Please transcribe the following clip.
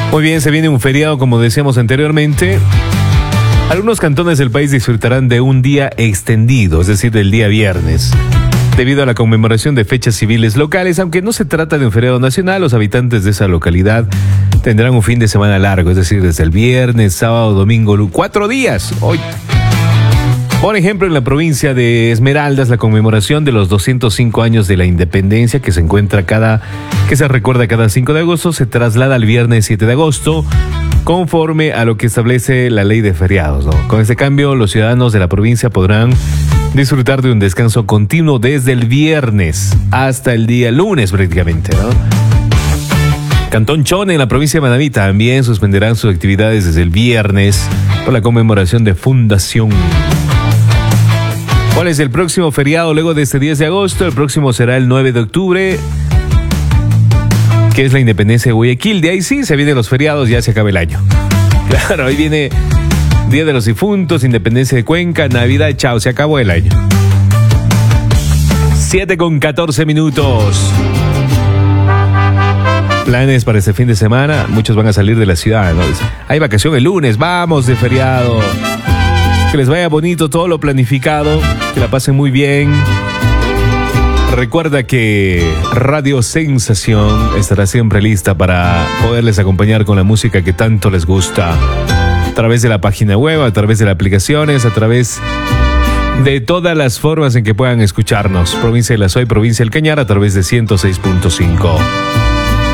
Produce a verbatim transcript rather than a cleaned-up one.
Muy bien, se viene un feriado, como decíamos anteriormente. Algunos cantones del país disfrutarán de un día extendido, es decir, del día viernes. Debido a la conmemoración de fechas civiles locales, aunque no se trata de un feriado nacional, los habitantes de esa localidad tendrán un fin de semana largo, es decir, desde el viernes, sábado, domingo, cuatro días. Hoy. Por ejemplo, en la provincia de Esmeraldas, la conmemoración de los doscientos cinco años de la independencia, que se encuentra cada, que se recuerda cada cinco de agosto, se traslada al viernes siete de agosto, conforme a lo que establece la ley de feriados, ¿no? Con este cambio, los ciudadanos de la provincia podrán disfrutar de un descanso continuo desde el viernes hasta el día lunes prácticamente, ¿no? Cantón Chone, en la provincia de Manabí, también suspenderán sus actividades desde el viernes por la conmemoración de fundación. ¿Cuál es el próximo feriado luego de este diez de agosto? El próximo será el nueve de octubre, que es la independencia de Guayaquil. De ahí sí, se vienen los feriados, ya se acaba el año. Claro, ahí viene Día de los Difuntos, Independencia de Cuenca, Navidad, chao, se acabó el año. siete con catorce minutos. Planes para este fin de semana, muchos van a salir de la ciudad, ¿no? Hay vacación el lunes, vamos de feriado. Que les vaya bonito todo lo planificado, que la pasen muy bien. Recuerda que Radio Sensación estará siempre lista para poderles acompañar con la música que tanto les gusta. A través de la página web, a través de las aplicaciones, a través de todas las formas en que puedan escucharnos. Provincia de La Soy, Provincia del Cañar, a través de ciento seis punto cinco.